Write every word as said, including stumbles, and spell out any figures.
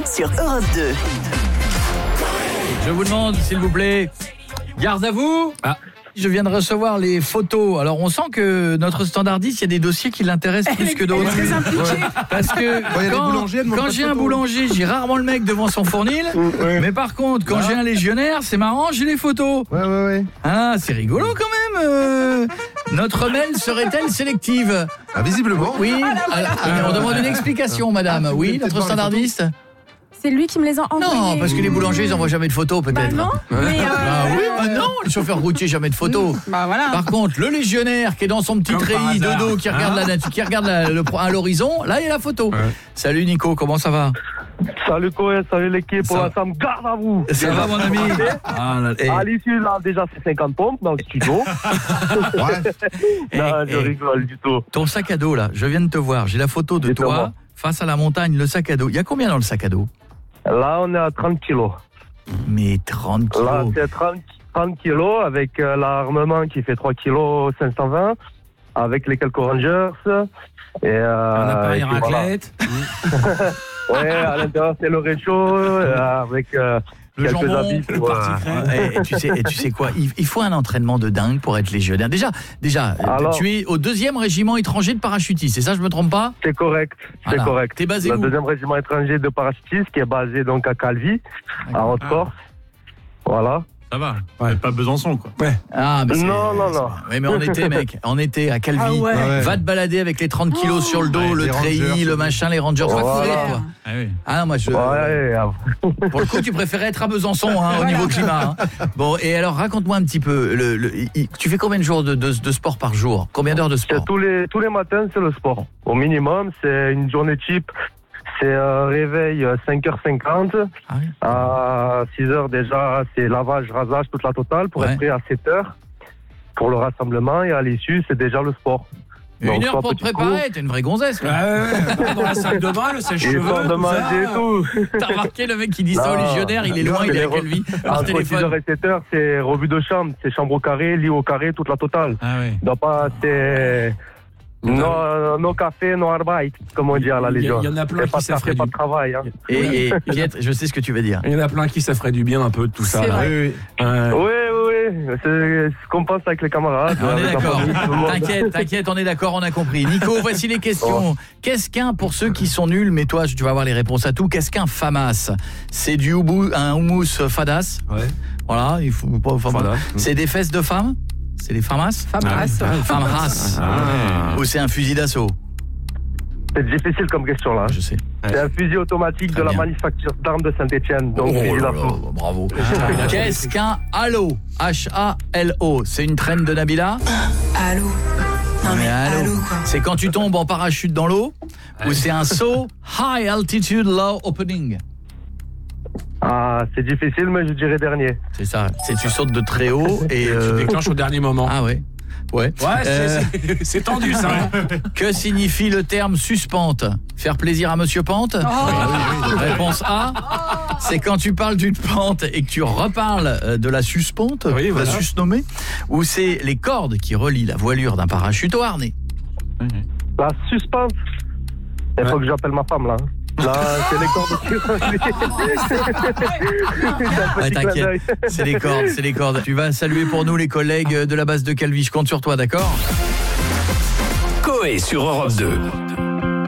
sur Europe deux. Je vous demande, s'il vous plaît, garde à vous. Ah. Je viens de recevoir les photos. Alors, on sent que notre standardiste, il y a des dossiers qui l'intéressent plus que d'autres. Elle est très impliquée. Parce que quand, quand j'ai un boulanger, j'ai rarement le mec devant son fournil. Ouais. Mais par contre, quand ah. j'ai un légionnaire, c'est marrant, j'ai les photos. Ouais, ouais, ouais. Ah, c'est rigolo quand même. Euh, notre mail serait-elle sélective? Ah, visiblement. Oui. Ah, ah, on demande une explication, madame. Ah, oui, notre standardiste. C'est lui qui me les a envoyés. Non, parce que les boulangers, ils n'envoient jamais de photos, peut-être. Bah non. Mais euh... Ah oui, bah non, le chauffeur routier, jamais de photos. Bah voilà. Par contre, le légionnaire qui est dans son petit treillis de dos, qui regarde, hein la, qui regarde la, le, à l'horizon, là, il y a la photo. Ouais. Salut Nico, comment ça va? Salut Coé, salut l'équipe, pour la Sam, garde à vous. Ça déjà, va mon ami? Ah, là, et... À l'issue, là, déjà, c'est cinquante pompes dans le studio. Ouais. Non, et, je et, rigole du tout. Ton sac à dos, là, je viens de te voir, j'ai la photo de toi, moi. Face à la montagne, le sac à dos. Il y a combien dans le sac à dos? Là, on est à trente kilos. Mais trente kilos. Là, c'est trente, trente kilos avec euh, l'armement qui fait trois kilos cinq cent vingt, avec les quelques Rangers. Et, euh, un appareil raclette. Voilà. Ouais, à l'intérieur, c'est le réchaud, euh, avec euh, le quelques jambon, habits. Le ouais. et, et, tu sais, et tu sais quoi, il, il faut un entraînement de dingue pour être légionnaire. Déjà, déjà Alors, tu es au deuxième régiment étranger de parachutistes, c'est ça, je me trompe pas? C'est correct, c'est voilà. correct. T'es basé le où? Le deuxième régiment étranger de parachutistes qui est basé donc à Calvi, à Haute-Corse. Ah. Voilà. Ça va, ouais. Pas Besançon quoi. Ouais. Ah, mais non, non, non. Oui, mais on était, mec, on était à Calvi. Ah ouais. Ouais. Va te balader avec les trente kilos oh. sur le dos, ouais, le treillis, le machin, les Rangers. Va voilà. courir, toi. Ah, oui. Ah non, moi je. Ouais. Pour le coup, tu préférais être à Besançon, hein, au niveau climat. Hein. Bon, et alors raconte-moi un petit peu. Le, le, tu fais combien de jours de, de, de sport par jour? Combien d'heures de sport? Tous les tous les matins, c'est le sport. Au minimum, c'est une journée type. C'est un réveil cinq heures cinquante. Ah oui. À six heures déjà, c'est lavage, rasage, toute la totale pour ouais. être prêt à sept heures pour le rassemblement. Et à l'issue, c'est déjà le sport. Donc, une heure pour te préparer, coup. T'es une vraie gonzesse. Là. Ah ouais, ouais. Dans la salle de bain, le sèche-cheveux. de manger et tout. T'as remarqué le mec qui dit non, ça au légionnaire, il est loin, il est à quelle vie? Entre six heures et sept heures, c'est revue de chambre. C'est chambre au carré, lit au carré, toute la totale. Ah ouais. Donc, pas, c'est... No, no café, no arbeit, comme on dit à la Légion. Il y en a plein qui ça ferait pas du de travail. Hein. Et, et Piet, je sais ce que tu veux dire. Il y en a plein qui ça ferait du bien un peu de tout ça. Là. Oui, oui. Euh... oui, oui, oui. C'est ce qu'on pense avec les camarades. On est d'accord. T'inquiète, t'inquiète, on est d'accord, on a compris. Nico, voici les questions. Oh. Qu'est-ce qu'un, pour ceux qui sont nuls, mais toi, tu vas avoir les réponses à tout, qu'est-ce qu'un famas? C'est du houmous, un houmous fadas. Ouais. Voilà, il faut pas. Fadas. C'est des fesses de femmes? C'est les famas? Famas. Ah, famas. Ah. Ou c'est un fusil d'assaut? C'est difficile comme question là. Je sais. C'est un fusil automatique Très de bien. La manufacture d'armes de Saint-Etienne. Donc oh là là, bravo. Ah. Qu'est-ce qu'un halo? H A L O. C'est une traîne de Nabila? Halo. Non mais halo quoi. C'est quand tu tombes en parachute dans l'eau? Ou c'est un saut high altitude low opening? Ah, c'est difficile, mais je dirais dernier. C'est ça, c'est tu sautes de très haut et euh... tu déclenches au dernier moment. Ah ouais. Ouais. Ouais, euh... c'est, c'est tendu ça. Que signifie le terme suspente? Faire plaisir à Monsieur Pente? Oh. Réponse A. C'est quand tu parles d'une pente et que tu reparles de la suspente, oui, voilà. La susnommée, ou c'est les cordes qui relient la voilure d'un parachute au harnais? La suspente. Il faut ouais. que j'appelle ma femme là. Là, c'est les cordes. Ouais, t'inquiète, c'est les cordes, c'est les cordes. Tu vas saluer pour nous les collègues de la base de Calvi. Je compte sur toi, d'accord? Coé sur Europe deux.